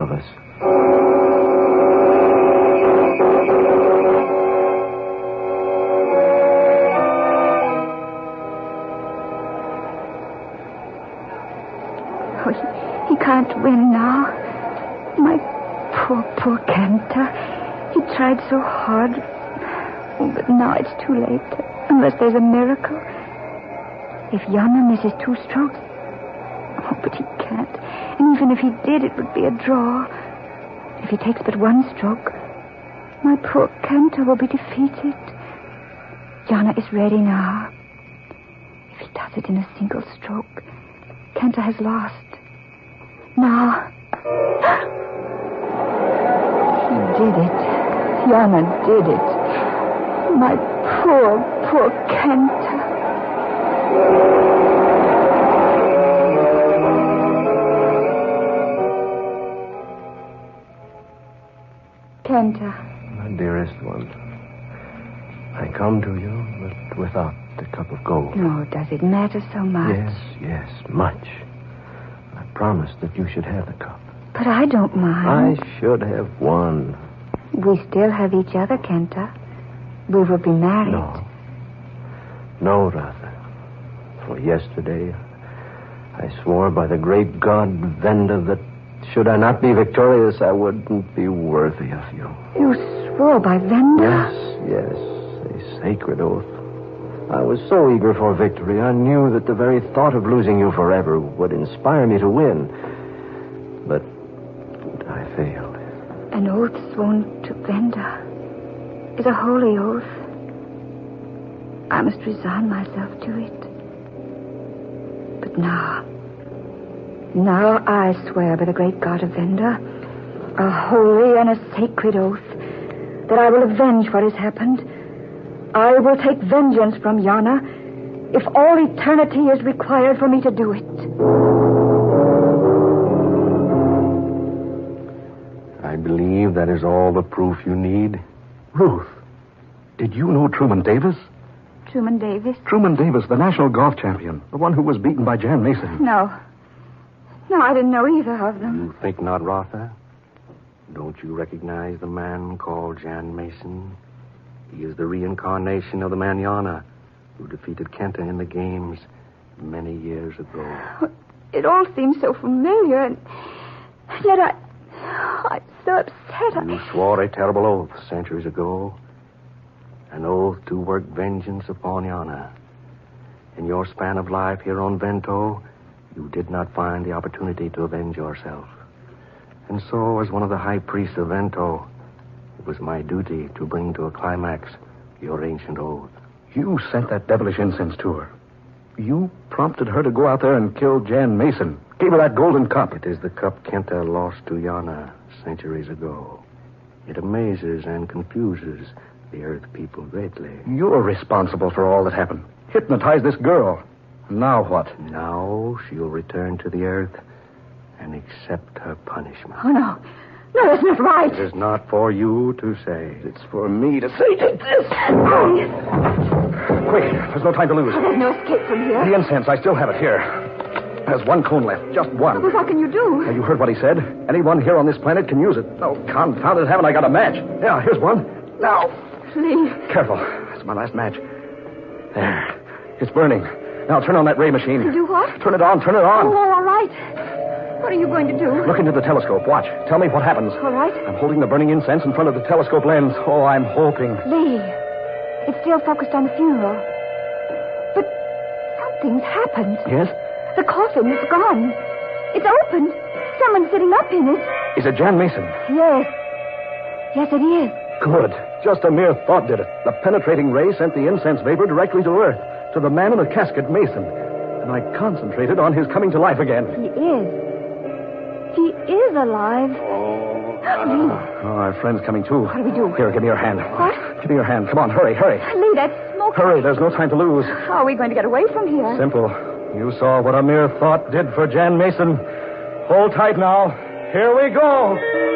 of us. Oh, he can't win now. My poor Kenta. He tried so hard. Oh, but now it's too late. Unless there's a miracle. If Yana misses 2 strokes... Oh, but he can't. And even if he did, it would be a draw. If he takes but 1 stroke, my poor Kenta will be defeated. Yana is ready now. If he does it in a single stroke, Kenta has lost. Now... He did it. Yana did it. My poor Kenta. Kenta. My dearest one, I come to you, but without the cup of gold. No, does it matter so much? Yes, much. I promised that you should have the cup. But I don't mind. I should have won. We still have each other, Kenta. We will be married. No, Radha. For yesterday, I swore by the great god Venda that should I not be victorious, I wouldn't be worthy of you. You swore by Venda? Yes, a sacred oath. I was so eager for victory, I knew that the very thought of losing you forever would inspire me to win. But I failed. An oath sworn to Venda is a holy oath. I must resign myself to it. But now I swear by the great god of Venda, a holy and a sacred oath, that I will avenge what has happened. I will take vengeance from Yana if all eternity is required for me to do it. I believe that is all the proof you need. Ruth, did you know Truman Davis? Truman Davis? Truman Davis, the national golf champion. The one who was beaten by Jan Mason. No, I didn't know either of them. You think not, Rotha? Don't you recognize the man called Jan Mason? He is the reincarnation of the man Yana, who defeated Kenta in the games many years ago. It all seems so familiar, and yet I'm so upset. You swore a terrible oath centuries ago. An oath to work vengeance upon Yana. In your span of life here on Vento, you did not find the opportunity to avenge yourself. And so, as one of the high priests of Vento, it was my duty to bring to a climax your ancient oath. You sent that devilish incense to her. You prompted her to go out there and kill Jan Mason. Gave her that golden cup. It is the cup Kenta lost to Yana centuries ago. It amazes and confuses the Earth people greatly. You're responsible for all that happened. Hypnotized this girl. Now what? Now she'll return to the Earth and accept her punishment. Oh, no. No, that's not right. It is not for you to say. It's for me to say. Take this. Oh, yes. Quick, there's no time to lose. Oh, there's no escape from here. The incense, I still have it here. There's 1 cone left, just 1. Well, what can you do? Now, you heard what he said. Anyone here on this planet can use it. Oh, confounded, haven't I got a match? Yeah, here's one. Now. Please. Careful. That's my last match. There. It's burning. Now turn on that ray machine. To do what? Turn it on. Oh, all right. What are you going to do? Look into the telescope. Watch. Tell me what happens. All right. I'm holding the burning incense in front of the telescope lens. Oh, I'm hoping. Lee, it's still focused on the funeral. But something's happened. Yes? The coffin is gone. It's opened. Someone's sitting up in it. Is it Jan Mason? Yes. Yes, it is. Good. Just a mere thought did it. The penetrating ray sent the incense vapor directly to Earth, to the man in the casket, Mason. And I concentrated on his coming to life again. He is. He is alive. Oh, our friend's coming too. What do we do? Here, give me your hand. What? Give me your hand. Come on, hurry. Lee, that smoke. Hurry, there's no time to lose. How are we going to get away from here? Simple. You saw what a mere thought did for Jan Mason. Hold tight now. Here we go.